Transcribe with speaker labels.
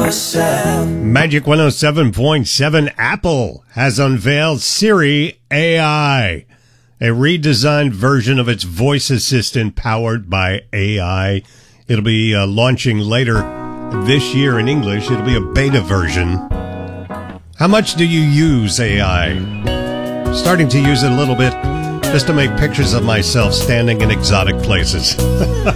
Speaker 1: yourself.
Speaker 2: Magic 107.7 Apple has unveiled Siri AI, a redesigned version of its voice assistant powered by AI. It'll be launching later this year in English. It'll be a beta version. How much do you use AI? Starting to use it a little bit just to make pictures of myself standing in exotic places.